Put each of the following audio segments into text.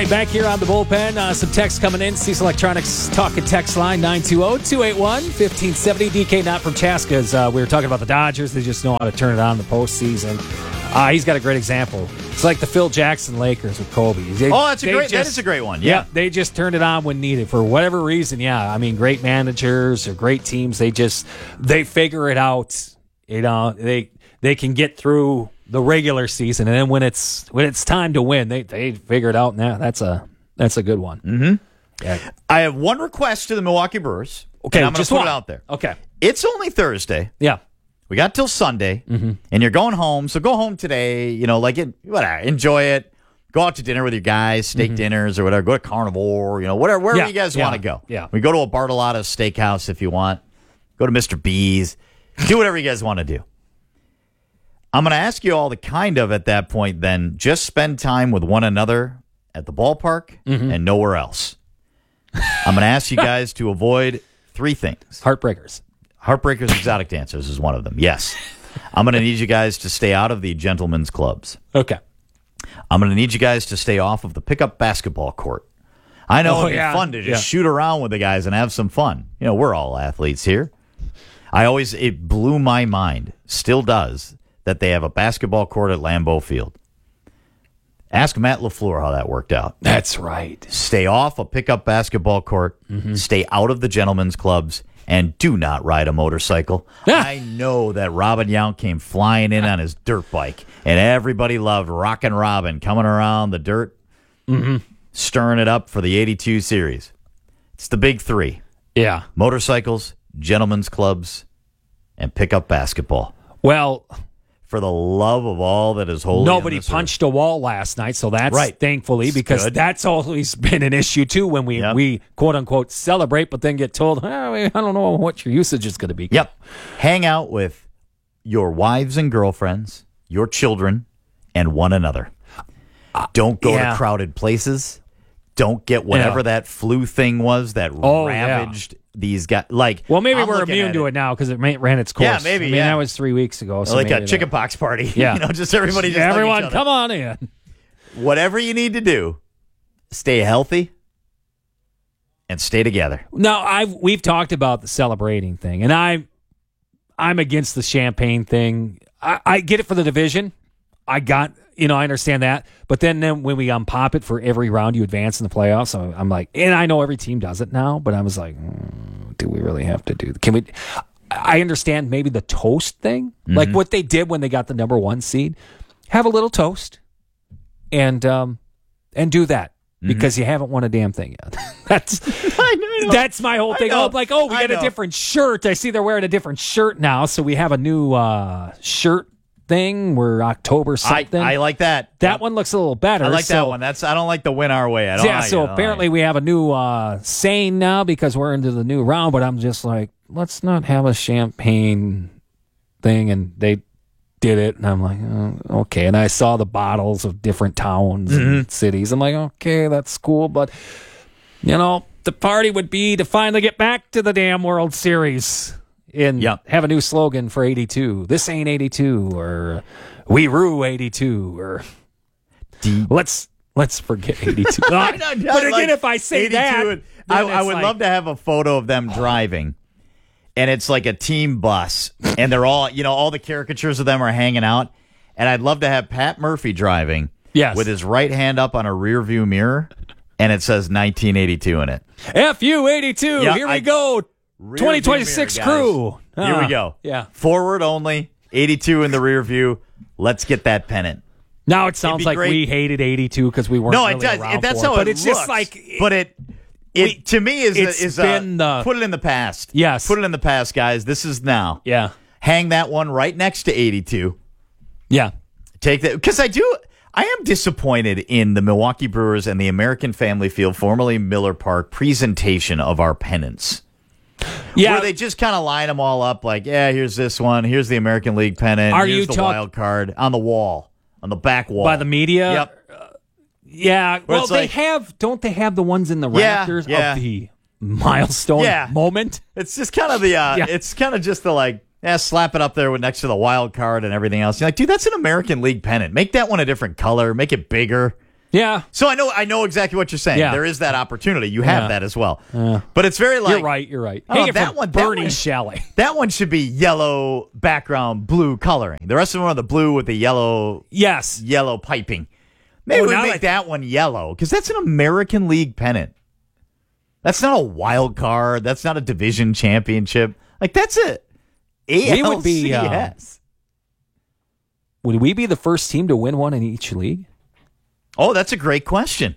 right, back here on the bullpen. Some text coming in. Cease Electronics talking text line 920-281-1570. DK not from Chaska's. We were talking about the Dodgers. They just know how to turn it on in the postseason. He's got a great example. It's like the Phil Jackson Lakers with Kobe. That is a great one. Yeah, they just turned it on when needed for whatever reason. Yeah, I mean, great managers or great teams. They figure it out. You know, they can get through the regular season, and then when it's time to win, they figure it out. Now that's a good one. Mm-hmm. Yeah. I have one request to the Milwaukee Brewers. Okay, and I'm going to put one. it out there. Okay, it's only Thursday. Yeah, we got till Sunday, and you're going home. So go home today. You know, whatever, enjoy it. Go out to dinner with your guys, steak dinners or whatever. Go to Carnivore. You know, wherever you guys want to go. Yeah, we go to a Bartolotta's Steakhouse if you want. Go to Mr. B's. Do whatever you guys want to do. I'm going to ask you all to kind of, at that point, then, just spend time with one another at the ballpark and nowhere else. I'm going to ask you guys to avoid three things. Heartbreakers, exotic dancers is one of them, yes. I'm going to need you guys to stay out of the gentlemen's clubs. Okay. I'm going to need you guys to stay off of the pickup basketball court. I know it'd be fun to just shoot around with the guys and have some fun. You know, we're all athletes here. It blew my mind, still does, that they have a basketball court at Lambeau Field. Ask Matt LaFleur how that worked out. That's right. Stay off a pickup basketball court, stay out of the gentlemen's clubs, and do not ride a motorcycle. I know that Robin Yount came flying in on his dirt bike, and everybody loved Rockin' Robin coming around the dirt, stirring it up for the 82 series. It's the big three. Yeah. Motorcycles, gentlemen's clubs, and pickup basketball. Well, for the love of all that is holy. Nobody punched a wall last night, so that's right. Thankfully, because that's always been an issue, too, when we quote-unquote celebrate, but then get told, I don't know what your usage is going to be. Yep. Hang out with your wives and girlfriends, your children, and one another. Don't go to crowded places. Don't get whatever that flu thing was that ravaged these guys. Well, maybe we're immune to it now because it ran its course. Yeah, maybe. That was 3 weeks ago. So like a chickenpox party. Yeah. You know, just everybody just everyone, come on in. Whatever you need to do, stay healthy and stay together. No, we've talked about the celebrating thing, and I'm against the champagne thing. I get it for the division. I understand that. But then when we unpop it for every round you advance in the playoffs, I'm like, and I know every team does it now, but I was like, do we really have to do? Can we? I understand maybe the toast thing, like what they did when they got the number 1 seed. Have a little toast, and do that because you haven't won a damn thing yet. That's my whole thing. Oh, we got a different shirt. I see they're wearing a different shirt now, so we have a new shirt thing. We're October something. I like that. That one looks a little better. I like that one. I don't like the win our way. Apparently we have a new saying now because we're into the new round, but I'm just like, let's not have a champagne thing, and they did it, and I'm like, oh, okay. And I saw the bottles of different towns and cities. I'm like, okay, that's cool, but the party would be to finally get back to the damn World Series. And have a new slogan for 82. This ain't 82, or we rue 82, or let's forget 82. But again, if I say that, I would love to have a photo of them driving, and it's like a team bus, and they're all, all the caricatures of them are hanging out, and I'd love to have Pat Murphy driving, with his right hand up on a rear view mirror, and it says 1982 in it. FU 82. Here we go. 2026 crew. Here we go. Yeah. Forward only. 82 in the rear view. Let's get that pennant. Now it sounds like we hated 82 because we weren't really does. around That's for how it. But it it's looks. Just like... But it to me is been put it in the past. Yes. Put it in the past, guys. This is now. Yeah. Hang that one right next to 82. Yeah. Take that. Because I am disappointed in the Milwaukee Brewers and the American Family Field, formerly Miller Park, presentation of our pennants. Yeah. Where they just kind of line them all up like, here's this one. Here's the American League pennant. Here's the wild card on the wall, on the back wall. By the media? Yep. Yeah. Well, don't they have the ones in the rafters of the milestone moment? It's just kind of it's kind of just the slap it up there next to the wild card and everything else. You're like, dude, that's an American League pennant. Make that one a different color. Make it bigger. Yeah. So I know exactly what you're saying. Yeah. There is that opportunity. You have that as well. But it's very like You're right. Oh, Hang it that from one- Bernie Shelley. That one should be yellow background, blue coloring. The rest of them are the blue with the yellow Yes. piping. Maybe we now make that one yellow because that's an American League pennant. That's not a wild card. That's not a division championship. Like that's it. We would be, ALCS. Would we be the first team to win one in each league? Oh, that's a great question.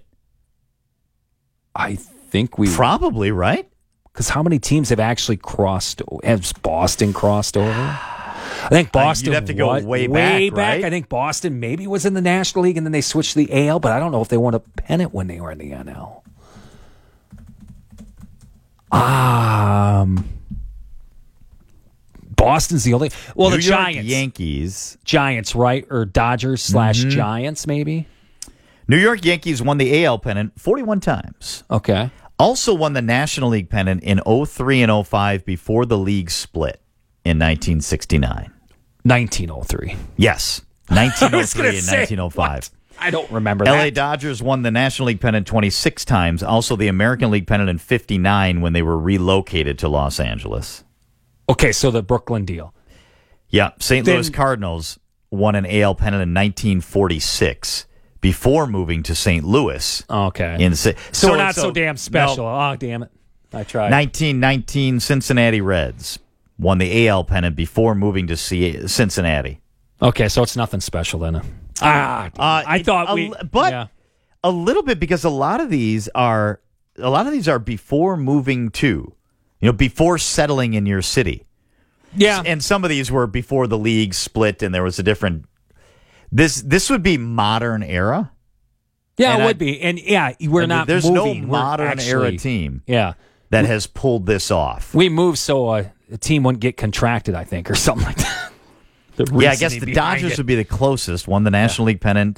I think we Probably, right? because how many teams have actually crossed? Has Boston crossed over? I think Boston. You'd have to go way back, right? I think Boston maybe was in the National League and then they switched to the AL, but I don't know if they won a pennant when they were in the NL. Boston's the only. Well, New the York Giants, Yankees. Giants, right, or Dodgers / Giants, maybe. New York Yankees won the AL pennant 41 times. Okay. Also won the National League pennant in 03 and 05 before the league split in 1969. 1903. Yes. 1903 and 1905. I don't remember LA that. Dodgers won the National League pennant 26 times, also the American League pennant in 59 when they were relocated to Los Angeles. Okay, so the Brooklyn deal. Yeah, St. Louis Cardinals won an AL pennant in 1946 before moving to St. Louis. Okay. So we're not so damn special. No, Oh, damn it. I tried. 1919 Cincinnati Reds won the AL pennant before moving to Cincinnati. Okay, so it's nothing special then. I thought a little bit because a lot of these are before moving to, before settling in your city. Yeah. And some of these were before the league split and there was a different. This would be modern era. Yeah, and it would be. And yeah, we're not there's moving. no We're modern actually, era team Yeah. that has pulled this off. We moved so a team wouldn't get contracted, I think, or something like that. Yeah, I guess the Dodgers would be the closest. Won the National League pennant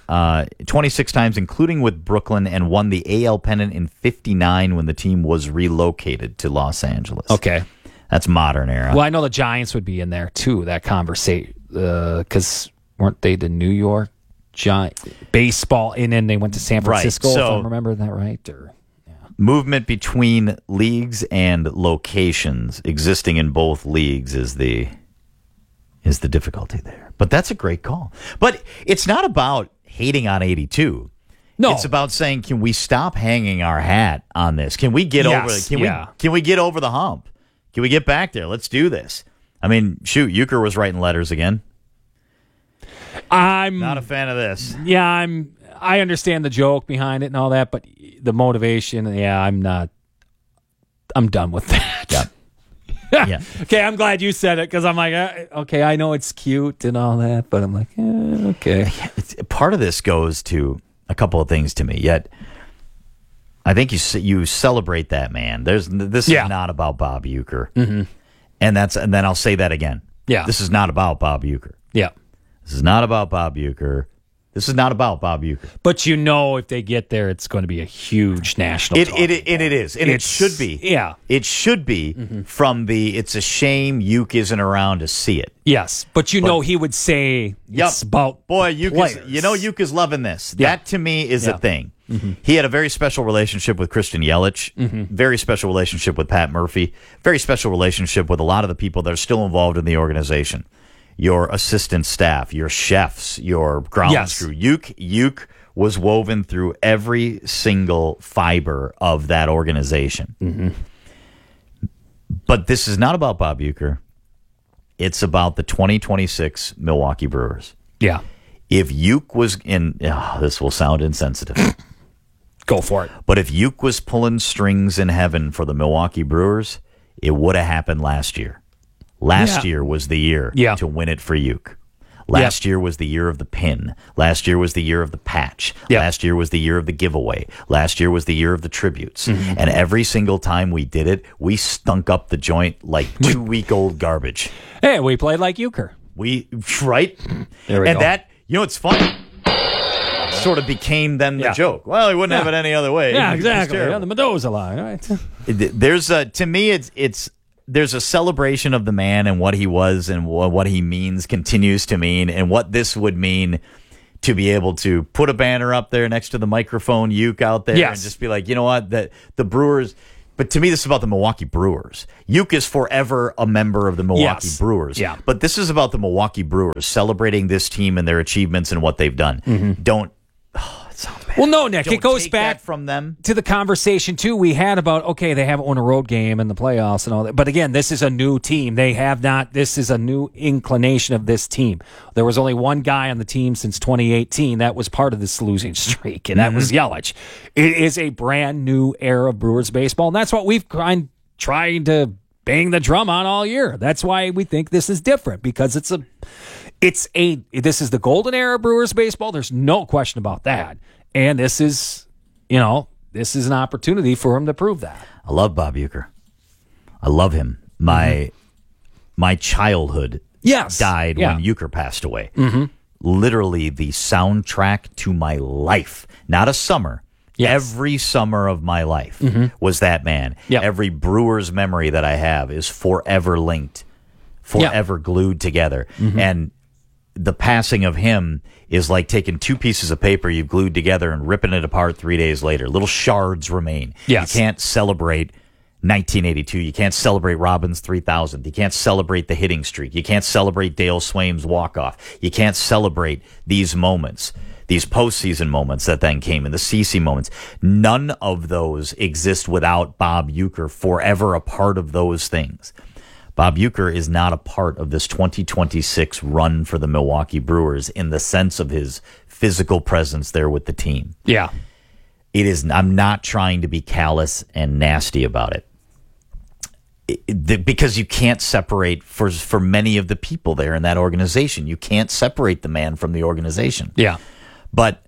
26 times, including with Brooklyn, and won the AL pennant in 59 when the team was relocated to Los Angeles. Okay. That's modern era. Well, I know the Giants would be in there, too, that conversation, because weren't they the New York Giants baseball, and then they went to San Francisco, so if I remember that right? Or movement between leagues and locations existing in both leagues is the difficulty there. But that's a great call. But it's not about hating on 82. No. It's about saying, can we stop hanging our hat on this? Can we get can we get over the hump? Can we get back there? Let's do this. I mean, shoot, Euchre was writing letters again. I'm Not a fan of this. Yeah, I understand the joke behind it and all that, but the motivation, I'm not. I'm done with that. Yeah. Yeah. Okay, I'm glad you said it because I'm like, okay, I know it's cute and all that, but I'm like, okay. Part of this goes to a couple of things to me. Yet, I think you celebrate that man. This is not about Bob Uecker, and then I'll say that again. Yeah, this is not about Bob Uecker. Yeah, this is not about Bob Uecker. This is not about Bob Uecker. But if they get there, it's going to be a huge national. It is, and it should be. Yeah, it should be from the. It's a shame Ueck isn't around to see it. Yes, but he would say it's about Ueck is loving this. Yeah. That to me is a thing. Mm-hmm. He had a very special relationship with Christian Yelich, very special relationship with Pat Murphy, very special relationship with a lot of the people that are still involved in the organization. Your assistant staff, your chefs, your ground crew. Ueck was woven through every single fiber of that organization. Mm-hmm. But this is not about Bob Uecker. It's about the 2026 Milwaukee Brewers. Yeah. If Ueck was this will sound insensitive. Go for it. But if Ueck was pulling strings in heaven for the Milwaukee Brewers, it would have happened last year. Last year was the year to win it for Ueck. Last year was the year of the pin. Last year was the year of the patch. Last year was the year of the giveaway. Last year was the year of the tributes. Mm-hmm. And every single time we did it, we stunk up the joint like 2-week-old garbage. Hey, we played like Uecker. Right? There we go. And that, it's funny. Sort of became then the joke. Well, he wouldn't have it any other way. Yeah, exactly. The Mendoza line, right? To me, there's a celebration of the man and what he was and what he means, continues to mean, and what this would mean to be able to put a banner up there next to the microphone, Uke out there, Yes. and just be like, you know what, that the Brewers. But to me, this is about the Milwaukee Brewers. Uke is forever a member of the Milwaukee Yes. Brewers. Yeah. But this is about the Milwaukee Brewers celebrating this team and their achievements and what they've done. Don't. Oh, it sounds bad. Well, no, Nick, Don't it goes take back that from them. to the conversation too we had about, okay, they haven't won a road game in the playoffs and all that, but again, this is a new team. They have not. This is a new inclination of this team. There was only one guy on the team since 2018 that was part of this losing streak, and that was Yelich. It is a brand new era of Brewers baseball, and that's what we've trying to bang the drum on all year. That's why we think this is different, because this is the golden era of Brewers baseball. There's no question about that. And this is an opportunity for him to prove that. I love Bob Uecker. I love him. My childhood died when Uecker passed away. Literally the soundtrack to my life. Not a summer. Yes. Every summer of my life was that man. Yep. Every Brewers memory that I have is forever linked, forever glued together. And the passing of him is like taking two pieces of paper you've glued together and ripping it apart 3 days later. Little shards remain. Yes. You can't celebrate 1982. You can't celebrate Robbins' 3,000. You can't celebrate the hitting streak. You can't celebrate Dale Swaim's walk-off. You can't celebrate these moments, these postseason moments that then came, and the CeCe moments. None of those exist without Bob Uecker forever a part of those things. Bob Uecker is not a part of this 2026 run for the Milwaukee Brewers in the sense of his physical presence there with the team. Yeah. It is. I'm not trying to be callous and nasty about it. Because you can't separate, for many of the people there in that organization, you can't separate the man from the organization. Yeah. But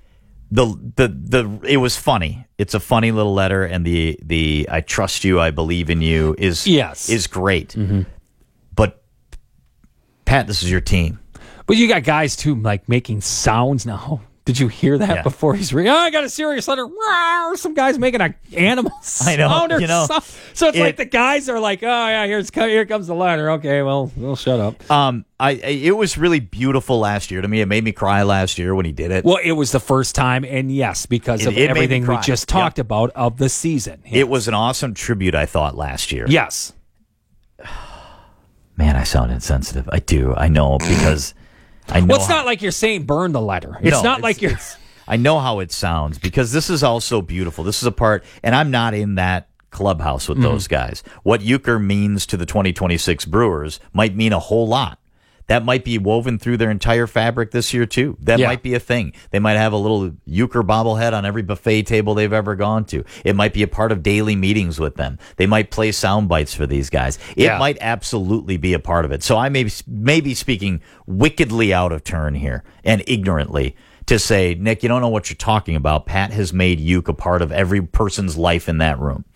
it was funny. It's a funny little letter, and the I trust you, I believe in you is great. But Pat, this is your team. But you got guys too, like making sounds now. Did you hear that before he's I got a serious letter. Some guys making an animal sound or something. So it's like the guys are like, oh yeah, here comes the letter. Okay, well, we'll shut up. It was really beautiful last year to me. It made me cry last year when he did it. Well, it was the first time, and yes, because of everything we just talked about of the season. Yes. It was an awesome tribute, I thought, last year. Yes. Man, I sound insensitive. I do. I know, because I know. Well, it's not like you're saying burn the letter. It's not like you're. I know how it sounds, because this is also beautiful. This is a part, and I'm not in that clubhouse with those guys. What Uecker means to the 2026 Brewers might mean a whole lot. That might be woven through their entire fabric this year, too. That might be a thing. They might have a little Uecker bobblehead on every buffet table they've ever gone to. It might be a part of daily meetings with them. They might play sound bites for these guys. It might absolutely be a part of it. So I may be speaking wickedly out of turn here and ignorantly to say, Nick, you don't know what you're talking about. Pat has made Uecker a part of every person's life in that room.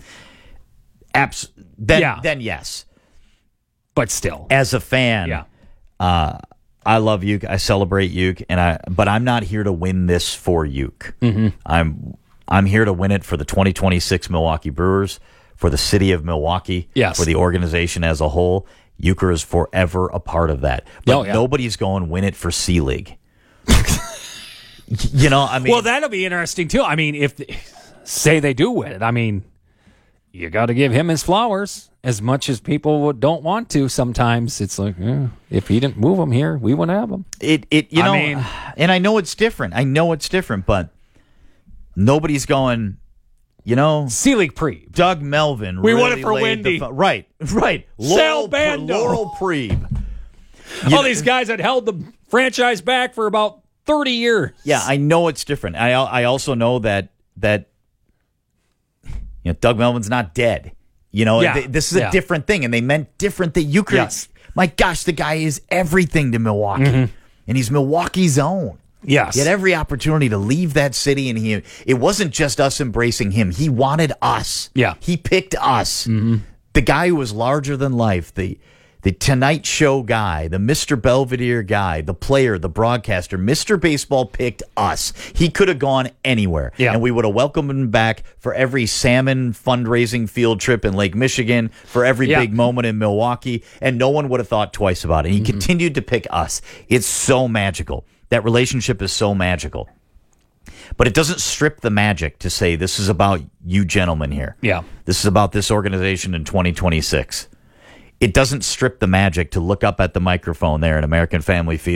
Then yes. But still. As a fan, I love Uecker. I celebrate Uecker, but I'm not here to win this for Uecker. I'm here to win it for the 2026 Milwaukee Brewers, for the city of Milwaukee, for the organization as a whole. Uecker is forever a part of that. But nobody's going win it for C-League. Well, that'll be interesting too. I mean, if say they do win it, I mean, you got to give him his flowers. As much as people don't want to, sometimes it's like, if he didn't move them here, we wouldn't have them. And I know it's different. But nobody's going, C-League Preeb. Doug Melvin. We really won it for laid Wendy. Right. Sal Bando. Laurel Preeb. All these guys that held the franchise back for about 30 years. Yeah, I know it's different. I also know that Doug Melvin's not dead. This is a different thing, and they meant different things. My gosh, the guy is everything to Milwaukee, and he's Milwaukee's own. Yes. He had every opportunity to leave that city, and it wasn't just us embracing him. He wanted us. Yeah. He picked us. The guy who was larger than life, the Tonight Show guy, the Mr. Belvedere guy, the player, the broadcaster. Mr. Baseball picked us. He could have gone anywhere, and we would have welcomed him back for every salmon fundraising field trip in Lake Michigan, for every big moment in Milwaukee, and no one would have thought twice about it. He continued to pick us. It's so magical. that relationship is so magical. But it doesn't strip the magic to say this is about you gentlemen here. Yeah. This is about this organization in 2026. It doesn't strip the magic to look up at the microphone there in American Family Field